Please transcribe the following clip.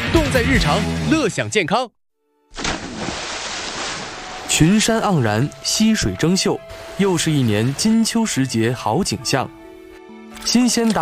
动在日常，乐享健康。 群山盎然，溪水争秀，又是一年金秋时节好景象。新鲜